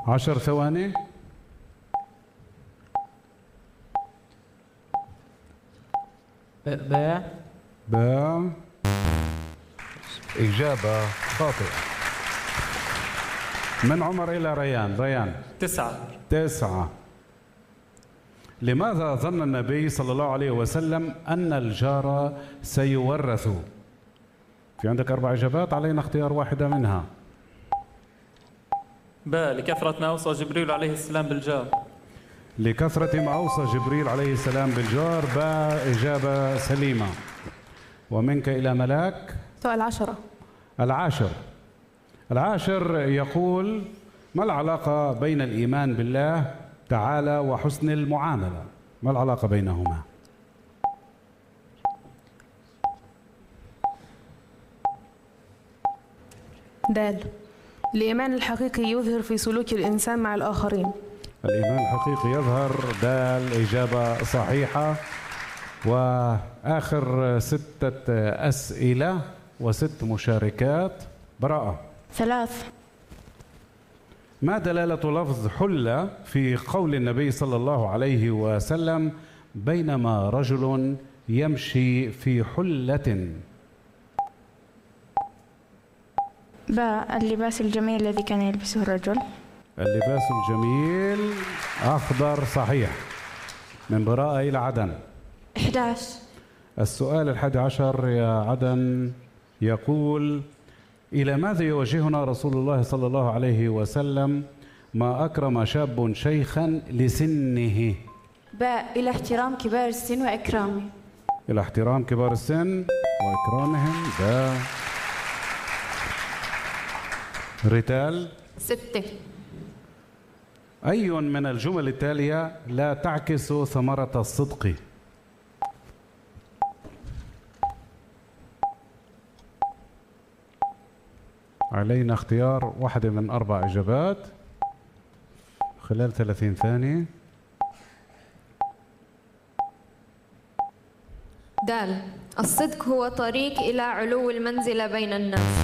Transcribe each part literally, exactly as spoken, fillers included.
عشر ثواني. باء. باء. إجابة خاطئة. من عمر إلى ريان. ريان. تسعة. تسعة. لماذا ظن النبي صلى الله عليه وسلم أن الجار سيورث؟ في عندك أربع إجابات، علينا اختيار واحدة منها. باء، لكثرة ما أوصى جبريل عليه السلام بالجار. لكثرة ما أوصى جبريل عليه السلام بالجار. باء إجابة سليمة. ومنك إلى ملاك. سؤال عشرة. العاشر. العاشر يقول: ما العلاقة بين الإيمان بالله تعالى وحسن المعاملة؟ ما العلاقة بينهما؟ دال. الإيمان الحقيقي يظهر في سلوك الإنسان مع الآخرين. الإيمان الحقيقي يظهر. دال إجابة صحيحة. وآخر ستة أسئلة وست مشاركات. براءة. ثلاث. ما دلالة لفظ حلة في قول النبي صلى الله عليه وسلم: بينما رجل يمشي في حلة؟ باء، اللباس الجميل الذي كان يلبسه الرجل. اللباس الجميل أخضر. صحيح. من براءة إلى عدن. أحد عشر. السؤال الحادي عشر يا عدن يقول: إلى ماذا يوجهنا رسول الله صلى الله عليه وسلم ما أكرم شاب شيخا لسنه؟ باء، إلى احترام كبار السن وإكرامهم. إلى احترام كبار السن وإكرامهم. ده ريتال. ستة. أي من الجمل التالية لا تعكس ثمرة الصدق؟ علينا اختيار واحدة من أربع إجابات خلال ثلاثين ثانية. دال، الصدق هو طريق إلى علو المنزلة بين الناس.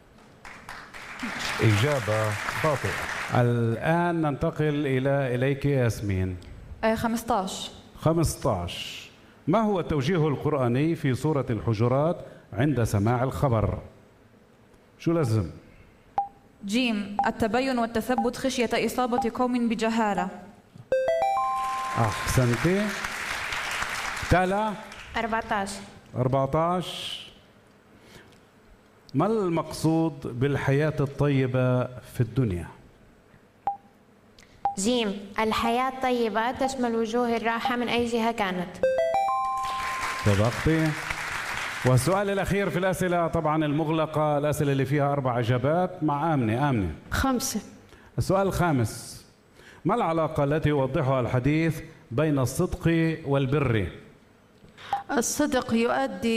إجابة خاطئة. الآن ننتقل إلى إليك ياسمين. خمسة عشر. خمسة عشر. ما هو التوجيه القرآني في سورة الحجرات عند سماع الخبر؟ شو لازم؟ جيم، التبين والتثبت خشية إصابة قوم بجهالة. أحسنتي. تالا. أربعة عشر. أربعة عشر. ما المقصود بالحياة الطيبة في الدنيا؟ جيم، الحياة الطيبة تشمل وجوه الراحة من أي جهة كانت. سبقتي. والسؤال الأخير في الأسئلة طبعا المغلقة، الأسئلة اللي فيها أربع إجابات مع آمنة. آمنة. خمسة. السؤال الخامس: ما العلاقة التي يوضحها الحديث بين الصدق والبر؟ الصدق يؤدي